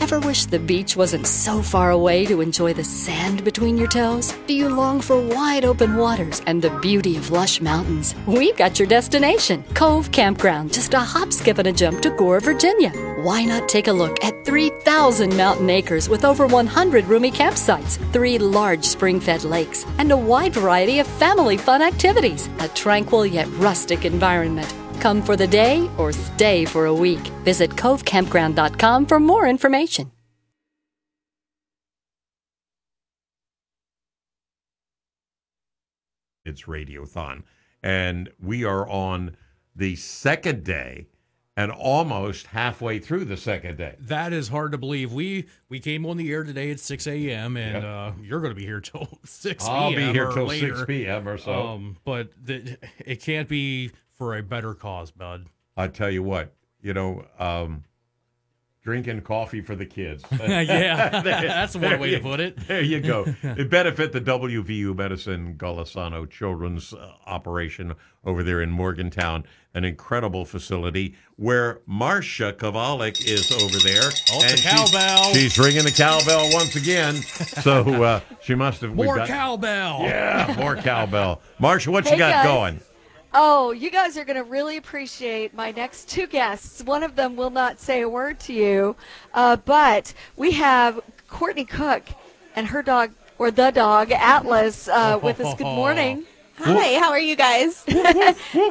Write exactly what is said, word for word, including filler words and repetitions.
Ever wish the beach wasn't so far away to enjoy the sand between your toes? Do you long for wide open waters and the beauty of lush mountains? We've got your destination, Cove Campground, just a hop, skip, and a jump to Gore, Virginia. Why not take a look at three thousand mountain acres with over one hundred roomy campsites, three large spring-fed lakes, and a wide variety of family fun activities? A tranquil yet rustic environment. Come for the day or stay for a week. Visit cove campground dot com for more information. It's Radiothon, and we are on the second day and almost halfway through the second day. That is hard to believe. We we came on the air today at six a.m. and yep. uh, you're going to be here till six p.m. I'll be here till later. six p.m. or so. Um, but the, it can't be for a better cause, bud. I tell you what, you know, um, drinking coffee for the kids. Yeah, that's one way you, to put it. There you go. It benefit the W V U Medicine Golisano Children's uh, operation over there in Morgantown, an incredible facility where Marcia Kovalik is over there. Oh, and the cowbell. She's, she's ringing the cowbell once again. So uh, she must have... More got, cowbell. Yeah, more cowbell. Marcia, what hey you got guys. going? Oh, you guys are going to really appreciate my next two guests. One of them will not say a word to you, uh, but we have Courtney Cook and her dog, or the dog, Atlas, uh, with us. Good morning. Hi, how are you guys?